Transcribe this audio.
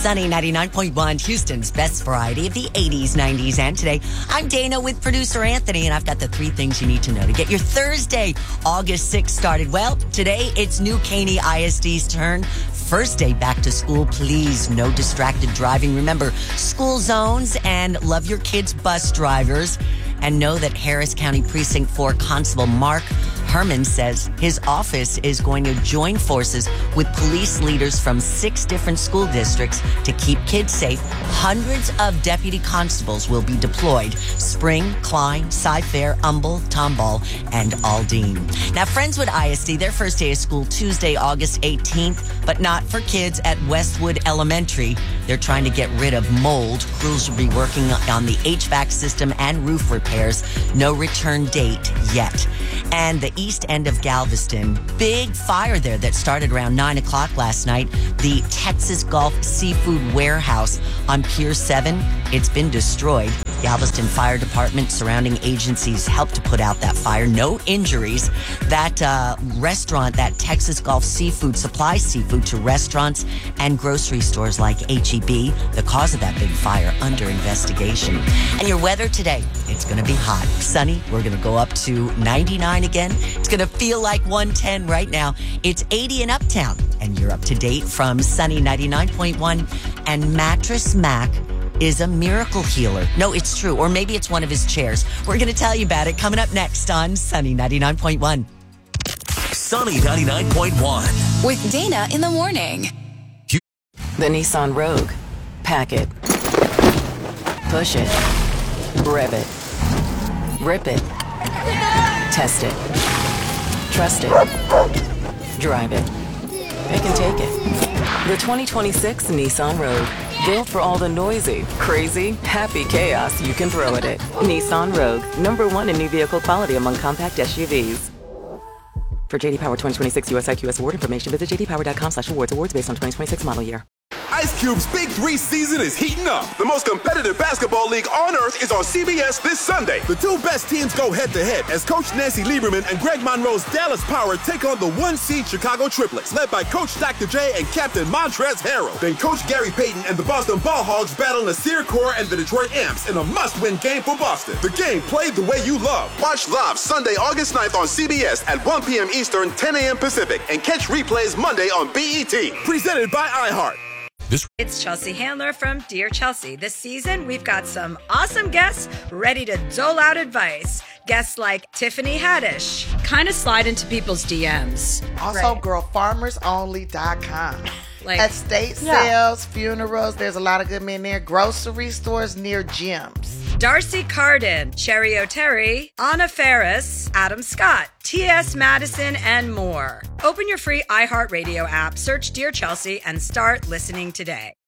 Sunny 99.1, Houston's best variety of the 80s, 90s, and today. I'm Dana with producer Anthony, and I've got the 3 things you need to know to get your Thursday, August 6th started. Well, today it's New Caney ISD's turn. First day back to school. Please, no distracted driving. Remember, school zones, and love your kids' bus drivers. And know that Harris County Precinct 4 Constable Mark Herman says his office is going to join forces with police leaders from 6 different school districts to keep kids safe. Hundreds of deputy constables will be deployed. Spring, Klein, Cy-Fair, Humble, Tomball, and Aldine. Now, Friendswood ISD, their first day of school Tuesday, August 18th, but not for kids at Westwood Elementary. They're trying to get rid of mold. Crews will be working on the HVAC system and roof repairs. No return date yet. And the east end of Galveston, big fire there that started around 9 o'clock last night. The Texas Gulf Seafood Warehouse on Pier 7, it's been destroyed. Galveston Fire Department, surrounding agencies helped to put out that fire. No injuries. That restaurant, that Texas Gulf Seafood, supplies seafood to restaurants and grocery stores like H-E-B. The cause of that big fire under investigation. And your weather today, it's going to be hot. Sunny, we're going to go up to 99 again. It's going to feel like 110 right now. It's 80 in Uptown. And you're up to date from Sunny 99.1. And Mattress Mac is a miracle healer. No, it's true. Or maybe it's one of his chairs. We're going to tell you about it coming up next on Sunny 99.1. Sunny 99.1. With Dana in the morning. The Nissan Rogue. Pack it. Push it. Rev it. Rip it. Test it. Trust it. Drive it. Pick and take it. The 2026 Nissan Rogue. Built for all the noisy, crazy, happy chaos you can throw at it. Nissan Rogue. #1 in new vehicle quality among compact SUVs. For JD Power 2026 US IQS award information, visit jdpower.com/awards. Awards based on 2026 model year. Ice Cube's Big 3 season is heating up. The most competitive basketball league on earth is on CBS this Sunday. The 2 best teams go head-to-head as Coach Nancy Lieberman and Greg Monroe's Dallas Power take on the 1-seed Chicago Triplets, led by Coach Dr. J and Captain Montrezl Harrell. Then Coach Gary Payton and the Boston Ball Hogs battle Nasir Kaur and the Detroit Amps in a must-win game for Boston. The game played the way you love. Watch live Sunday, August 9th on CBS at 1 p.m. Eastern, 10 a.m. Pacific, and catch replays Monday on BET. Presented by iHeart. It's Chelsea Handler from Dear Chelsea. This season, we've got some awesome guests ready to dole out advice. Guests like Tiffany Haddish, kind of slide into people's DMs. Also, girlfarmersonly.com. Like estate sales, funerals, there's a lot of good men there. Grocery stores near gyms. Darcy Carden, Cherry O'Terry, Anna Ferris, Adam Scott, T.S. Madison, and more. Open your free iHeartRadio app, search Dear Chelsea, and start listening today.